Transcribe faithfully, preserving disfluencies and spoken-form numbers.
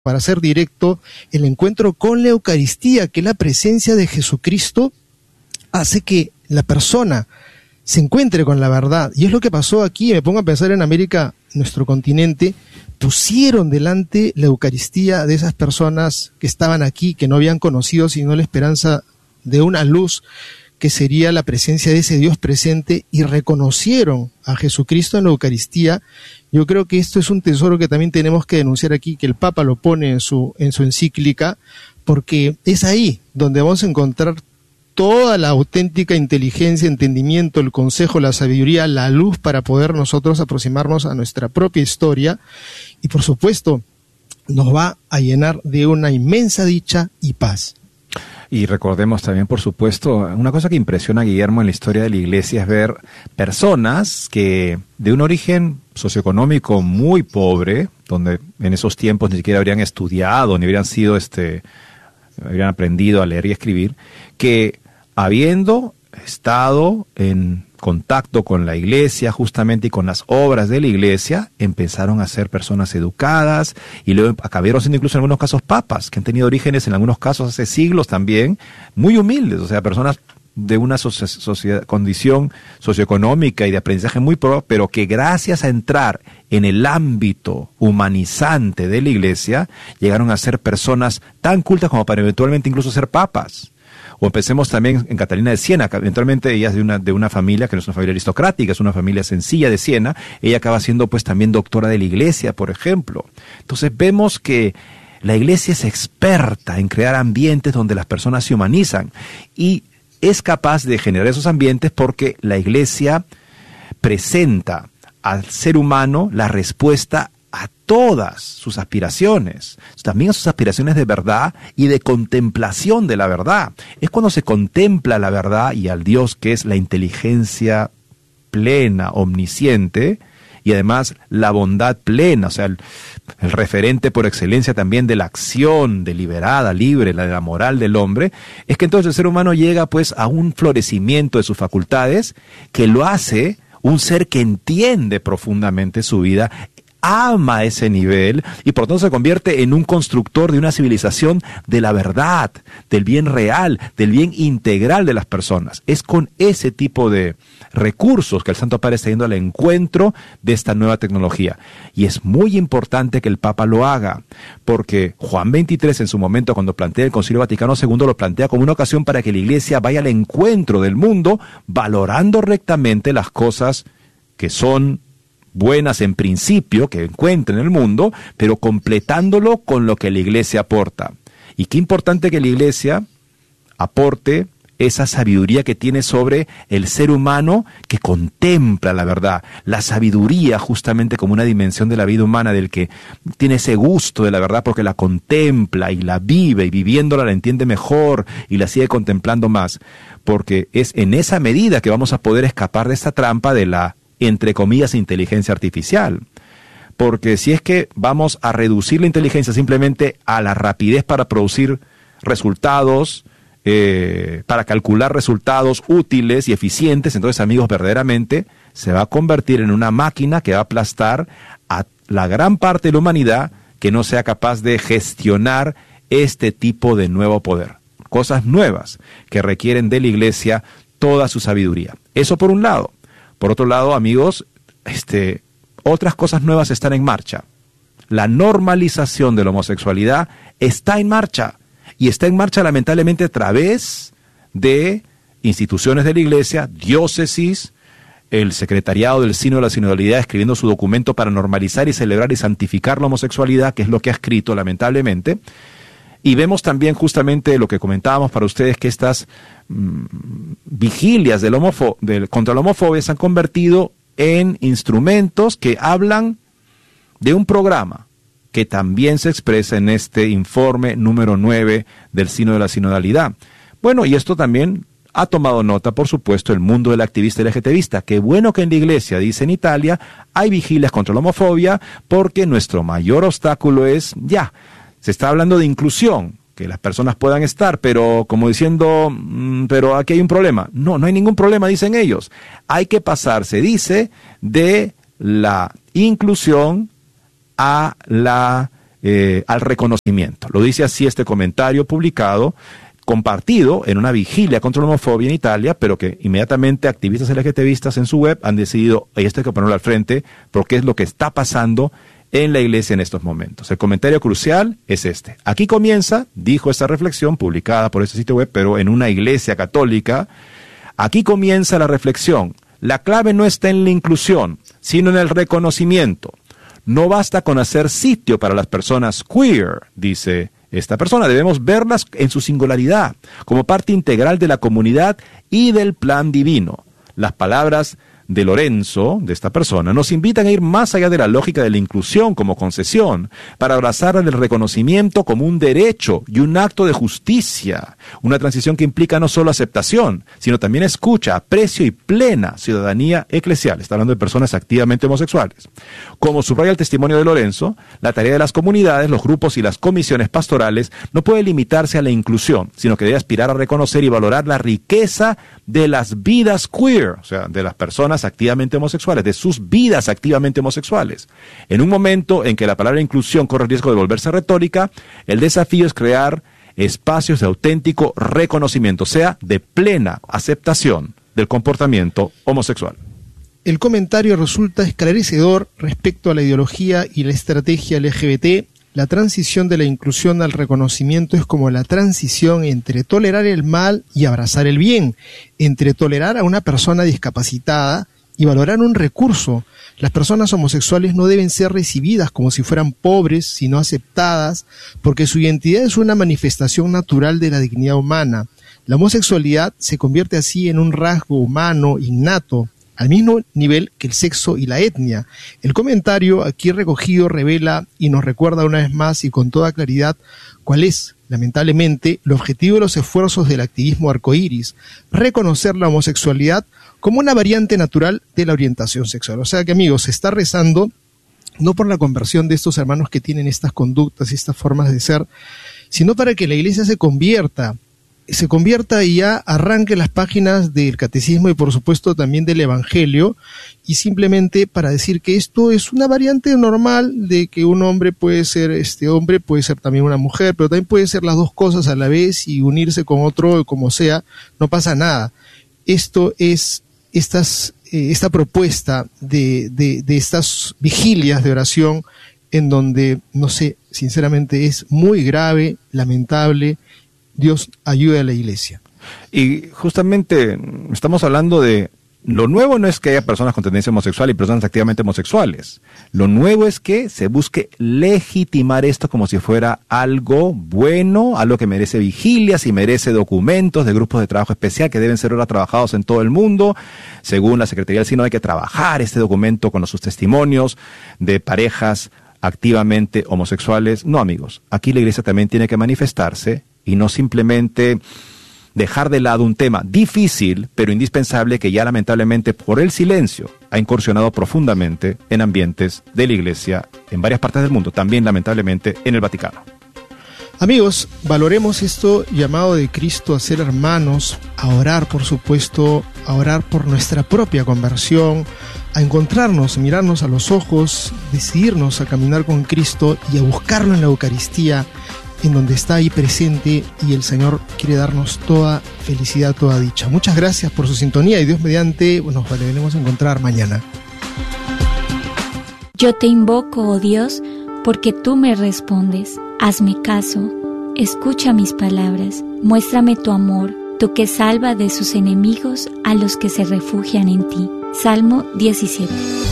para ser directo, el encuentro con la Eucaristía, que la presencia de Jesucristo hace que la persona se encuentre con la verdad. Y es lo que pasó aquí. Me pongo a pensar en América, nuestro continente, pusieron delante la Eucaristía de esas personas que estaban aquí, que no habían conocido sino la esperanza de una luz, que sería la presencia de ese Dios presente, y reconocieron a Jesucristo en la Eucaristía. Yo creo que esto es un tesoro que también tenemos que denunciar aquí, que el Papa lo pone en su, en su encíclica, porque es ahí donde vamos a encontrar toda la auténtica inteligencia, entendimiento, el consejo, la sabiduría, la luz para poder nosotros aproximarnos a nuestra propia historia, y por supuesto nos va a llenar de una inmensa dicha y paz. Y recordemos también, por supuesto, una cosa que impresiona a Guillermo en la historia de la Iglesia es ver personas que de un origen socioeconómico muy pobre, donde en esos tiempos ni siquiera habrían estudiado, ni habrían sido, este, habrían aprendido a leer y escribir, que habiendo estado en contacto con la Iglesia justamente y con las obras de la Iglesia, empezaron a ser personas educadas y luego acabaron siendo incluso en algunos casos papas, que han tenido orígenes en algunos casos hace siglos también, muy humildes, o sea, personas de una socia- sociedad, condición socioeconómica y de aprendizaje muy pobre, pero que gracias a entrar en el ámbito humanizante de la Iglesia, llegaron a ser personas tan cultas como para eventualmente incluso ser papas. O empecemos también en Catalina de Siena, eventualmente ella es de una, de una familia que no es una familia aristocrática, es una familia sencilla de Siena, ella acaba siendo pues también doctora de la Iglesia, por ejemplo. Entonces vemos que la Iglesia es experta en crear ambientes donde las personas se humanizan y es capaz de generar esos ambientes porque la Iglesia presenta al ser humano la respuesta a todas sus aspiraciones, también a sus aspiraciones de verdad y de contemplación de la verdad. Es cuando se contempla la verdad y al Dios que es la inteligencia plena, omnisciente, y además la bondad plena, o sea, el, el referente por excelencia también de la acción deliberada, libre, la de la moral del hombre, es que entonces el ser humano llega pues a un florecimiento de sus facultades que lo hace un ser que entiende profundamente su vida, ama ese nivel y por tanto se convierte en un constructor de una civilización de la verdad, del bien real, del bien integral de las personas. Es con ese tipo de recursos que el Santo Padre está yendo al encuentro de esta nueva tecnología. Y es muy importante que el Papa lo haga, porque Juan veintitrés en su momento, cuando plantea el Concilio Vaticano segundo, lo plantea como una ocasión para que la Iglesia vaya al encuentro del mundo, valorando rectamente las cosas que son buenas en principio, que encuentren en el mundo, pero completándolo con lo que la Iglesia aporta. Y qué importante que la Iglesia aporte esa sabiduría que tiene sobre el ser humano que contempla la verdad, la sabiduría justamente como una dimensión de la vida humana, del que tiene ese gusto de la verdad porque la contempla y la vive y viviéndola la entiende mejor y la sigue contemplando más, porque es en esa medida que vamos a poder escapar de esta trampa de la, entre comillas, inteligencia artificial. Porque si es que vamos a reducir la inteligencia simplemente a la rapidez para producir resultados, eh, para calcular resultados útiles y eficientes, entonces, amigos, verdaderamente se va a convertir en una máquina que va a aplastar a la gran parte de la humanidad que no sea capaz de gestionar este tipo de nuevo poder. Cosas nuevas que requieren de la Iglesia toda su sabiduría. Eso por un lado. Por otro lado, amigos, este, otras cosas nuevas están en marcha. La normalización de la homosexualidad está en marcha. Y está en marcha lamentablemente a través de instituciones de la Iglesia, diócesis, el secretariado del Sínodo de la Sinodalidad escribiendo su documento para normalizar y celebrar y santificar la homosexualidad, que es lo que ha escrito lamentablemente. Y vemos también justamente lo que comentábamos para ustedes, que estas mmm, vigilias del homofo- del, contra la homofobia se han convertido en instrumentos que hablan de un programa que también se expresa en este informe número nueve del Sínodo de la Sinodalidad. Bueno, y esto también ha tomado nota, por supuesto, el mundo del activista LGTBista. Qué bueno que en la Iglesia, dice en Italia, hay vigilias contra la homofobia, porque nuestro mayor obstáculo es, ya, se está hablando de inclusión, que las personas puedan estar, pero como diciendo, mmm, pero aquí hay un problema. No, no hay ningún problema, dicen ellos. Hay que pasar, se dice, de la inclusión a la eh, al reconocimiento. Lo dice así este comentario publicado, compartido en una vigilia contra la homofobia en Italia, pero que inmediatamente activistas LGTBistas en su web han decidido, y esto hay que ponerlo al frente, porque es lo que está pasando en la iglesia en estos momentos. El comentario crucial es este. Aquí comienza, dijo esta reflexión publicada por este sitio web, pero en una iglesia católica, aquí comienza la reflexión. La clave no está en la inclusión, sino en el reconocimiento. No basta con hacer sitio para las personas queer, dice esta persona. Debemos verlas en su singularidad, como parte integral de la comunidad y del plan divino. Las palabras de Lorenzo, de esta persona, nos invitan a ir más allá de la lógica de la inclusión como concesión, para abrazar el reconocimiento como un derecho y un acto de justicia, una transición que implica no solo aceptación, sino también escucha, aprecio y plena ciudadanía eclesial. Está hablando de personas activamente homosexuales. Como subraya el testimonio de Lorenzo, la tarea de las comunidades, los grupos y las comisiones pastorales no puede limitarse a la inclusión, sino que debe aspirar a reconocer y valorar la riqueza de las vidas queer, o sea, de las personas activamente homosexuales, de sus vidas activamente homosexuales. En un momento en que la palabra inclusión corre el riesgo de volverse retórica, el desafío es crear espacios de auténtico reconocimiento, o sea, de plena aceptación del comportamiento homosexual. El comentario resulta esclarecedor respecto a la ideología y la estrategia L G B T. La transición de la inclusión al reconocimiento es como la transición entre tolerar el mal y abrazar el bien, entre tolerar a una persona discapacitada y valorar un recurso. Las personas homosexuales no deben ser recibidas como si fueran pobres, sino aceptadas, porque su identidad es una manifestación natural de la dignidad humana. La homosexualidad se convierte así en un rasgo humano innato, al mismo nivel que el sexo y la etnia. El comentario aquí recogido revela y nos recuerda una vez más y con toda claridad cuál es, lamentablemente, el objetivo de los esfuerzos del activismo arcoíris: reconocer la homosexualidad como una variante natural de la orientación sexual. O sea que, amigos, se está rezando no por la conversión de estos hermanos que tienen estas conductas y estas formas de ser, sino para que la iglesia se convierta se convierta y ya arranque las páginas del catecismo y por supuesto también del evangelio, y simplemente para decir que esto es una variante normal de que un hombre puede ser este hombre, puede ser también una mujer, pero también puede ser las dos cosas a la vez y unirse con otro como sea, no pasa nada. Esto es estas, eh, esta propuesta de, de, de estas vigilias de oración en donde, no sé, sinceramente es muy grave, lamentable. Dios ayude a la iglesia. Y justamente estamos hablando de lo nuevo. No es que haya personas con tendencia homosexual y personas activamente homosexuales. Lo nuevo es que se busque legitimar esto como si fuera algo bueno, algo que merece vigilias y merece documentos de grupos de trabajo especial que deben ser ahora trabajados en todo el mundo. Según la Secretaría del Sínodo, hay que trabajar este documento con sus testimonios de parejas activamente homosexuales. No, amigos, aquí la iglesia también tiene que manifestarse y no simplemente dejar de lado un tema difícil, pero indispensable, que ya lamentablemente por el silencio ha incursionado profundamente en ambientes de la iglesia en varias partes del mundo, también lamentablemente en el Vaticano. Amigos, valoremos esto llamado de Cristo a ser hermanos, a orar, por supuesto, a orar por nuestra propia conversión, a encontrarnos, mirarnos a los ojos, decidirnos a caminar con Cristo y a buscarlo en la Eucaristía, en donde está ahí presente, y el Señor quiere darnos toda felicidad, toda dicha. Muchas gracias por su sintonía y Dios mediante nos volveremos a encontrar mañana. Yo te invoco, oh Dios, porque tú me respondes. Hazme caso, escucha mis palabras, muéstrame tu amor, tú que salva de sus enemigos a los que se refugian en ti. Salmo diecisiete.